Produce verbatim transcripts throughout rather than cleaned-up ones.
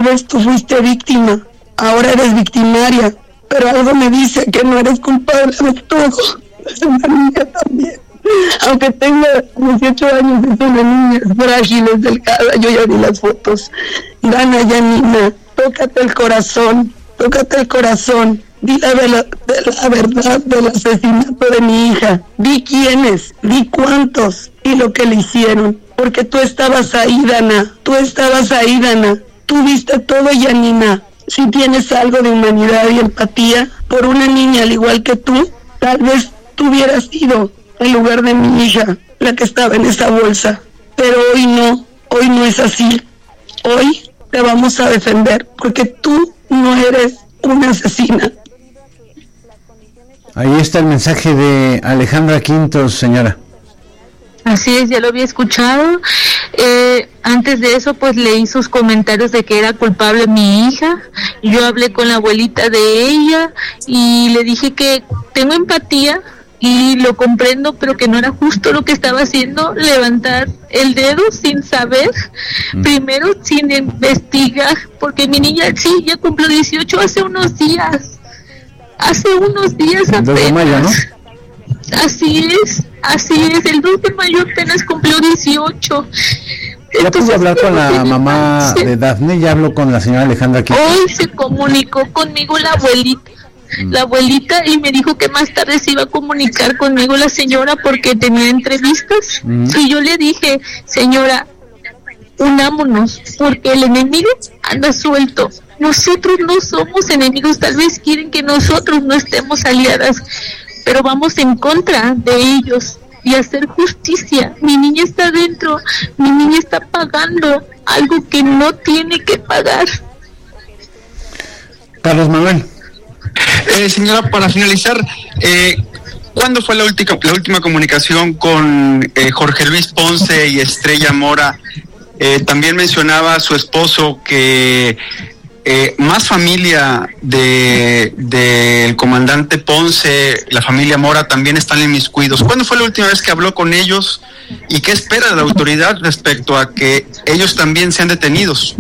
vez tú fuiste víctima, ahora eres victimaria, pero algo me dice que no eres culpable de todo. Es una niña también. Aunque tenga dieciocho años, es una niña frágil, es delgada, yo ya vi las fotos. Dana Yanina, tócate el corazón, tócate el corazón. Di la, de la, de la verdad del asesinato de mi hija. Di quiénes, di cuántos y lo que le hicieron. Porque tú estabas ahí, Dana. Tú estabas ahí, Dana. Tú viste todo, Yanina. Si tienes algo de humanidad y empatía por una niña al igual que tú, tal vez tú hubieras sido en lugar de mi hija la que estaba en esa bolsa. Pero hoy no, hoy no es así. Hoy te vamos a defender porque tú no eres una asesina. Ahí está el mensaje de Alejandra Quintos, señora. Así es, ya lo había escuchado. Eh, antes de eso, pues leí sus comentarios de que era culpable mi hija. Yo hablé con la abuelita de ella y le dije que tengo empatía y lo comprendo, pero que no era justo lo que estaba haciendo, levantar el dedo sin saber, mm. primero sin investigar, porque mi niña sí ya cumplió dieciocho hace unos días. Hace unos días apenas. dos de mayo, ¿no? Así es, así es, el dos de mayo apenas cumplió dieciocho. Ya pude hablar con la mamá de Dafne, ya habló con la señora Alejandra aquí. Hoy se comunicó conmigo la abuelita, mm. la abuelita, y me dijo que más tarde se iba a comunicar conmigo la señora porque tenía entrevistas. Mm. Y yo le dije, señora, unámonos, porque el enemigo anda suelto. Nosotros no somos enemigos, tal vez quieren que nosotros no estemos aliadas, pero vamos en contra de ellos y hacer justicia. Mi niña está dentro, mi niña está pagando algo que no tiene que pagar. Carlos Manuel. Eh, señora, para finalizar, eh, ¿cuándo fue la última, la última comunicación con eh, Jorge Luis Ponce y Estrella Mora? Eh, también mencionaba a su esposo que Eh, más familia de del comandante Ponce, la familia Mora, también están inmiscuidos. ¿Cuándo fue la última vez que habló con ellos y qué espera de la autoridad respecto a que ellos también sean detenidos?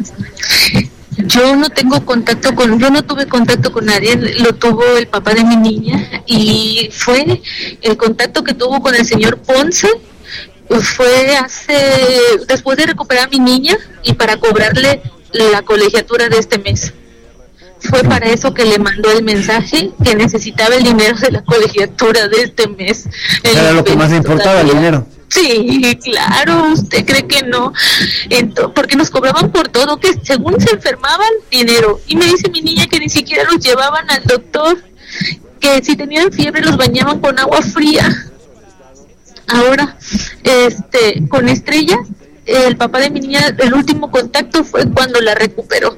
Yo no tengo contacto con, yo no tuve contacto con nadie, lo tuvo el papá de mi niña y fue el contacto que tuvo con el señor Ponce. Fue hace, después de recuperar a mi niña y para cobrarle la colegiatura de este mes. Fue para eso que le mandó el mensaje que necesitaba el dinero de la colegiatura de este mes. Era lo que más le importaba, el dinero. Sí, claro, ¿usted cree que no? Entonces, porque nos cobraban por todo, que según se enfermaban, dinero. Y me dice mi niña que ni siquiera los llevaban al doctor, que si tenían fiebre los bañaban con agua fría. Ahora, este, con Estrella, el papá de mi niña, el último contacto fue cuando la recuperó.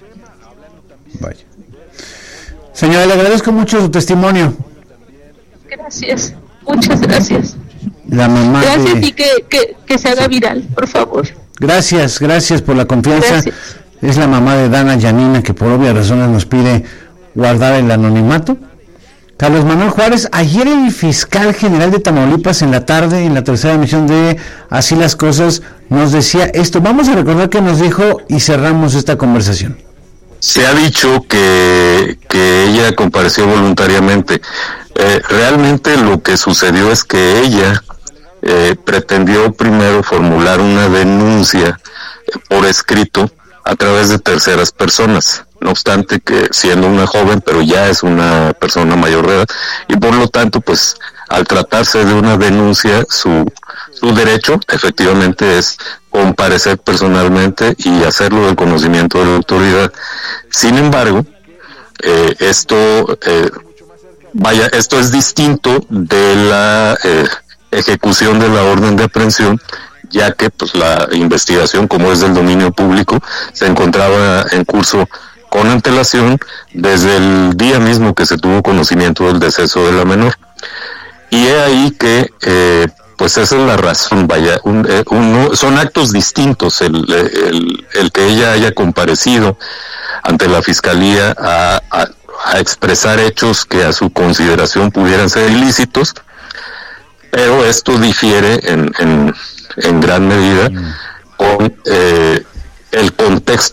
Vaya. Señora, le agradezco mucho su testimonio. Gracias, muchas gracias. La mamá Gracias de... y que, que, que se haga viral, por favor. Gracias, gracias por la confianza. Gracias. Es la mamá de Dana Yanina, que por obvias razones nos pide guardar el anonimato. Carlos Manuel Juárez, ayer el fiscal general de Tamaulipas en la tarde, en la tercera emisión de Así las Cosas, nos decía esto. Vamos a recordar qué nos dijo y cerramos esta conversación. Se ha dicho que, que ella compareció voluntariamente. Eh, realmente lo que sucedió es que ella eh, pretendió primero formular una denuncia eh, por escrito a través de terceras personas. No obstante que siendo una joven, pero ya es una persona mayor de edad, y por lo tanto, pues, al tratarse de una denuncia, su su derecho, efectivamente, es comparecer personalmente y hacerlo del conocimiento de la autoridad. Sin embargo, eh, esto, eh, vaya, esto es distinto de la eh, ejecución de la orden de aprehensión, ya que, pues, la investigación, como es del dominio público, se encontraba en curso con antelación desde el día mismo que se tuvo conocimiento del deceso de la menor. Y he ahí que, eh, pues esa es la razón, vaya, un, eh, un, son actos distintos el, el, el que ella haya comparecido ante la fiscalía a, a, a expresar hechos que a su consideración pudieran ser ilícitos, pero esto difiere en, en, en gran medida con eh, el contexto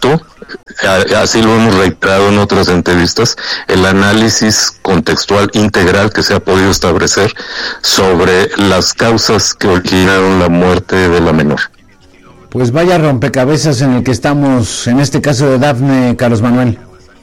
así lo hemos reiterado en otras entrevistas, el análisis contextual integral que se ha podido establecer sobre las causas que originaron la muerte de la menor. Pues vaya rompecabezas en el que estamos, en este caso de Dafne, Carlos Manuel.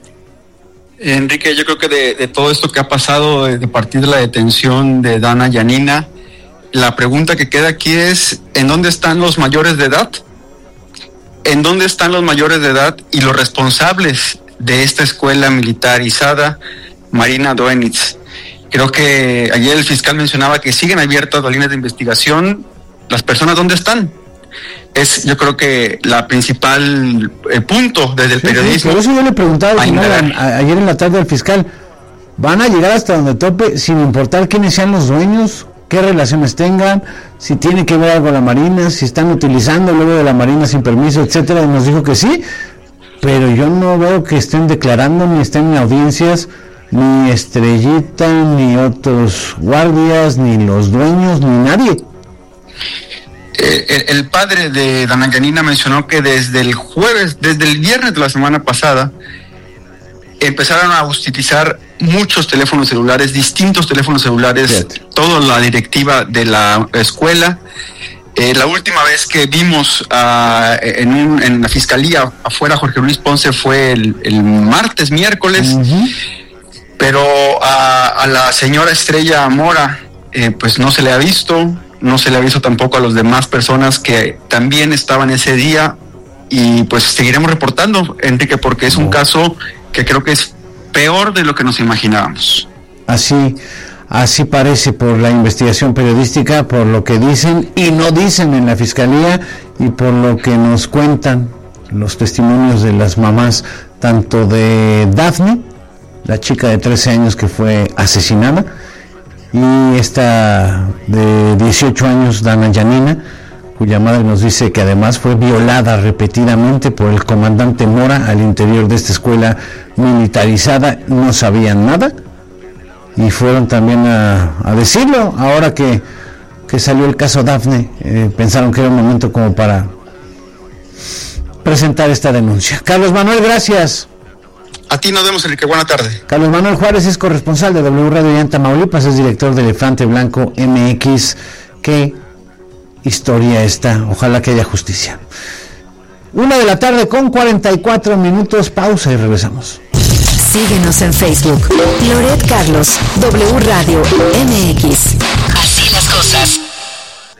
Enrique, yo creo que de, de todo esto que ha pasado, de, de partir de la detención de Dana Yanina, la pregunta que queda aquí es, ¿en dónde están los mayores de edad? ¿En dónde están los mayores de edad y los responsables de esta escuela militarizada, Marina Doenitz? Creo que ayer el fiscal mencionaba que siguen abiertas las líneas de investigación. ¿Las personas dónde están? Es, yo creo que la principal eh, punto desde el sí, periodismo. Sí, por eso yo le preguntaba al final, a, ayer en la tarde al fiscal, ¿van a llegar hasta donde tope sin importar quiénes sean los dueños, qué relaciones tengan, si tiene que ver algo la Marina, si están utilizando luego de la Marina sin permiso, etcétera? Y nos dijo que sí, pero yo no veo que estén declarando ni estén en audiencias ni Estrellita, ni otros guardias, ni los dueños, ni nadie. Eh, el, el padre de Dana Yanina mencionó que desde el jueves, desde el viernes de la semana pasada, empezaron a utilizar muchos teléfonos celulares, distintos teléfonos celulares, sí. Toda la directiva de la escuela. Eh, la última vez que vimos uh, en, un, en la fiscalía afuera Jorge Luis Ponce fue el, el martes, miércoles, uh-huh. Pero a, a la señora Estrella Mora eh, pues no se le ha visto. No se le ha visto tampoco a las demás personas que también estaban ese día, y pues seguiremos reportando, Enrique, porque es un caso que creo que es peor de lo que nos imaginábamos. Así, así parece por la investigación periodística, por lo que dicen y no dicen en la fiscalía y por lo que nos cuentan los testimonios de las mamás, tanto de Dafne, la chica de trece años que fue asesinada, y esta de dieciocho años, Dana Yanina, cuya madre nos dice que además fue violada repetidamente por el comandante Mora al interior de esta escuela militarizada. No sabían nada y fueron también a, a decirlo. Ahora que, que salió el caso Dafne, eh, pensaron que era un momento como para presentar esta denuncia. Carlos Manuel, gracias. A ti nos vemos, Enrique. Buena tarde. Carlos Manuel Juárez es corresponsal de W Radio en Tamaulipas, es director de Elefante Blanco M X. Qué historia esta. Ojalá que haya justicia. Una de la tarde con cuarenta y cuatro minutos. Pausa y regresamos. Síguenos en Facebook. Loret Carlos, W Radio M X. Así las cosas.